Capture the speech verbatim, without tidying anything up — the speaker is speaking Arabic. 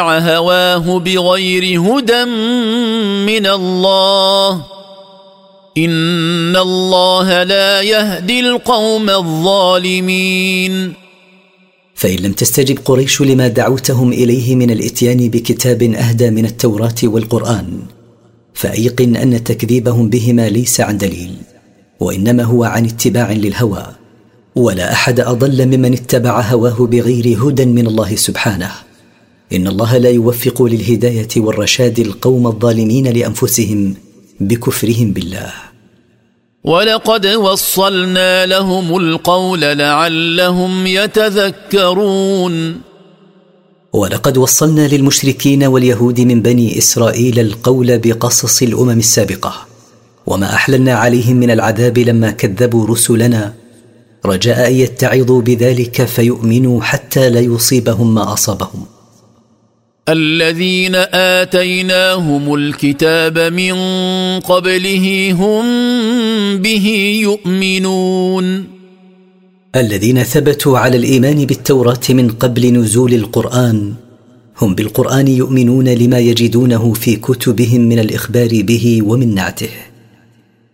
هواه بغير هدى من الله إن الله لا يهدي القوم الظالمين. فإن لم تستجب قريش لما دعوتهم إليه من الإتيان بكتاب أهدى من التوراة والقرآن، فأيقن أن تكذيبهم بهما ليس عن دليل، وإنما هو عن اتباع للهوى، ولا أحد أضل ممن اتبع هواه بغير هدى من الله سبحانه. إن الله لا يوفق للهداية والرشاد القوم الظالمين لأنفسهم بكفرهم بالله. ولقد وصلنا لهم القول لعلهم يتذكرون. ولقد وصلنا للمشركين واليهود من بني إسرائيل القول بقصص الأمم السابقة، وما أحللنا عليهم من العذاب لما كذبوا رسلنا، رجاء أن يتعظوا بذلك فيؤمنوا حتى لا يصيبهم ما أصابهم. الذين آتيناهم الكتاب من قبله هم به يؤمنون. الذين ثبتوا على الإيمان بالتوراة من قبل نزول القرآن هم بالقرآن يؤمنون لما يجدونه في كتبهم من الإخبار به ومن نعته.